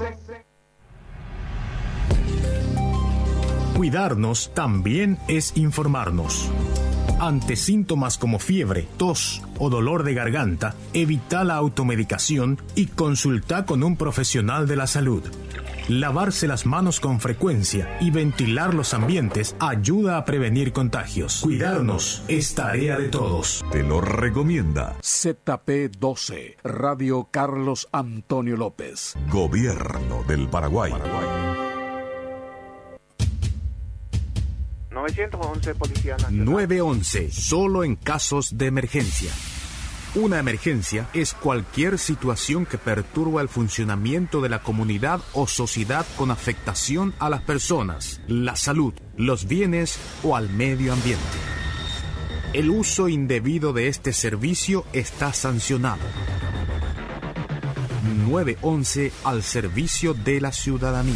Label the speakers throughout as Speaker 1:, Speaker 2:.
Speaker 1: Cuidarnos también es informarnos. Ante síntomas como fiebre, tos o dolor de garganta, evita la automedicación y consulta con un profesional de la salud. Lavarse las manos con frecuencia y ventilar los ambientes ayuda a prevenir contagios. Cuidarnos es tarea de todos.
Speaker 2: Te lo recomienda
Speaker 3: ZP12, Radio Carlos Antonio López.
Speaker 2: Gobierno del Paraguay.
Speaker 4: 911 Policía Nacional.
Speaker 1: 911, solo en casos de emergencia. Una emergencia es cualquier situación que perturba el funcionamiento de la comunidad o sociedad con afectación a las personas, la salud, los bienes o al medio ambiente. El uso indebido de este servicio está sancionado. 911 al servicio de la ciudadanía.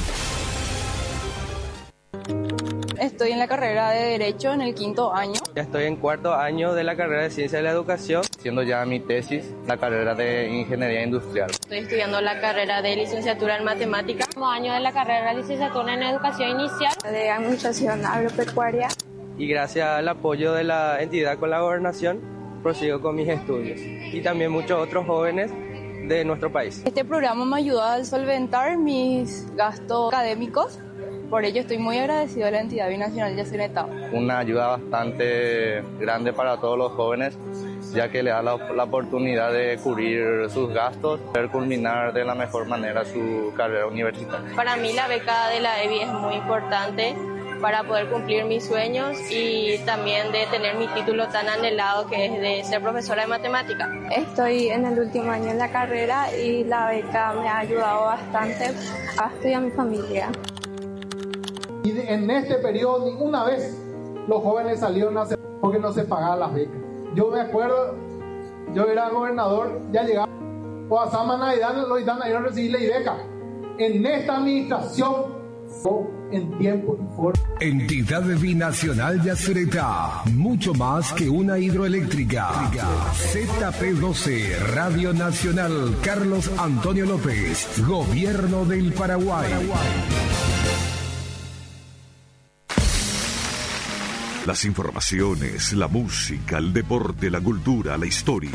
Speaker 5: Estoy en la carrera de Derecho en el 5º año.
Speaker 6: Ya estoy en 4º año de la carrera de Ciencia de la Educación, haciendo ya mi tesis, la carrera de Ingeniería Industrial.
Speaker 7: Estoy estudiando la carrera de Licenciatura en Matemáticas. 2 años de la carrera de Licenciatura en Educación Inicial.
Speaker 8: De Administración Agropecuaria.
Speaker 6: Y gracias al apoyo de la entidad con la gobernación, prosigo con mis estudios. Y también muchos otros jóvenes de nuestro país.
Speaker 5: Este programa me ayuda a solventar mis gastos académicos. Por ello estoy muy agradecido a la entidad binacional Yacyretá.
Speaker 6: Una ayuda bastante grande para todos los jóvenes, ya que le da la oportunidad de cubrir sus gastos, poder culminar de la mejor manera su carrera universitaria.
Speaker 7: Para mí la beca de la EBI es muy importante para poder cumplir mis sueños y también de tener mi título tan anhelado que es de ser profesora de matemática.
Speaker 8: Estoy en el último año de la carrera y la beca me ha ayudado bastante a estudiar a mi familia.
Speaker 9: Y en este periodo ninguna vez los jóvenes salieron a hacer porque no se pagaban las becas. Yo me acuerdo, yo era gobernador, ya llegaba o a Sama Navidad, los iban a ir a recibir la beca. En esta administración, en tiempo y forma.
Speaker 10: Entidad Binacional Yacyretá, mucho más que una hidroeléctrica. ZP12, Radio Nacional Carlos Antonio López, Gobierno del Paraguay.
Speaker 2: Las informaciones, la música, el deporte, la cultura, la historia.